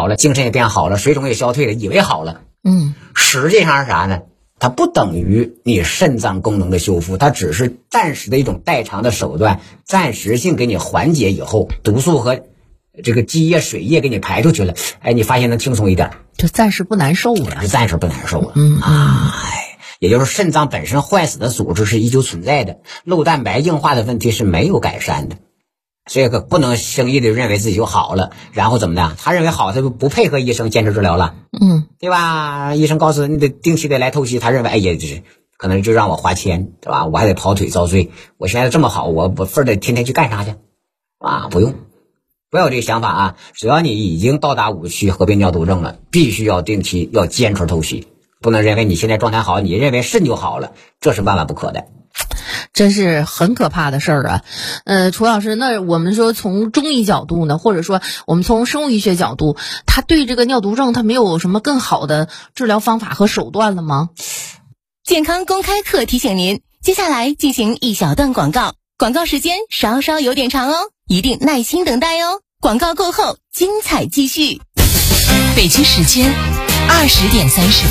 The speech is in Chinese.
好了，精神也变好了，水肿也消退了，以为好了。实际上是啥呢？它不等于你肾脏功能的修复，它只是暂时的一种代偿的手段，暂时性给你缓解以后，毒素和这个积液水液给你排出去了，你发现能轻松一点， 就暂时不难受了， 暂时不难受了。也就是肾脏本身坏死的组织是依旧存在的，漏蛋白硬化的问题是没有改善的，所以可不能轻易的认为自己就好了，然后怎么的？他认为好，他就不配合医生坚持治疗了，对吧？医生告诉你得定期的来透析，他认为就是可能就让我花钱，对吧？我还得跑腿遭罪，我现在这么好，我分得天天去干啥去？不用，不要有这个想法啊！只要你已经到达5期合并尿毒症了，必须要定期要坚持透析，不能认为你现在状态好，你认为肾就好了，这是万万不可的。 真是很可怕的事儿啊！楚老师，那我们说从中医角度呢，或者说我们从生物医学角度，他对这个尿毒症他没有什么更好的治疗方法和手段了吗？ 健康公开课提醒您，接下来进行一小段广告，广告时间稍稍有点长哦，一定耐心等待哦。广告过后，精彩继续。 北京时间20:30。